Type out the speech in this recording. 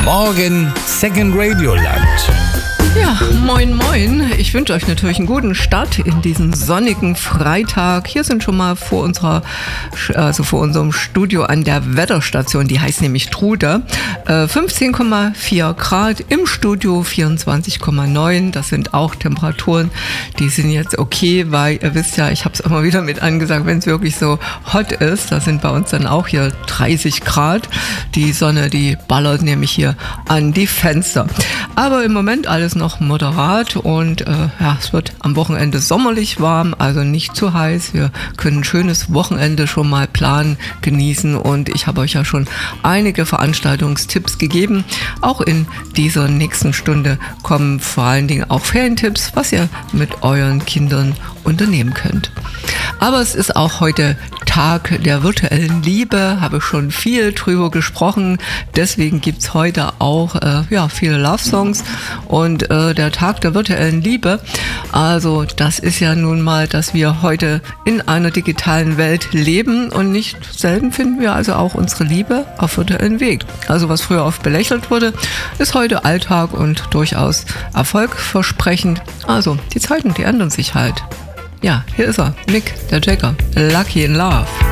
Morgen Second Radio Land. Ja, moin moin. Ich wünsche euch natürlich einen guten Start in diesen sonnigen Freitag. Hier sind schon mal vor unserem Studio an der Wetterstation, die heißt nämlich Trude, 15,4 Grad, im Studio 24,9. Das sind auch Temperaturen, die sind jetzt okay, weil ihr wisst ja, ich habe es immer wieder mit angesagt, wenn es wirklich so hot ist, da sind bei uns dann auch hier 30 Grad. Die Sonne, die ballert nämlich hier an die Fenster. Aber im Moment alles noch moderat und es wird am Wochenende sommerlich warm, also nicht zu heiß. Wir können ein schönes Wochenende schon mal planen, genießen und ich habe euch ja schon einige Veranstaltungstipps gegeben. Auch in dieser nächsten Stunde kommen vor allen Dingen auch Ferientipps, was ihr mit euren Kindern unternehmen könnt. Aber es ist auch heute Tag der virtuellen Liebe, habe schon viel drüber gesprochen, deswegen gibt's heute auch viele Love-Songs und der Tag der virtuellen Liebe, also das ist ja nun mal, dass wir heute in einer digitalen Welt leben und nicht selten finden wir also auch unsere Liebe auf virtuellen Weg. Also was früher oft belächelt wurde, ist heute Alltag und durchaus erfolgversprechend. Also die Zeiten, die ändern sich halt. Ja, hier ist er, Mick, der Jagger, Lucky in Love.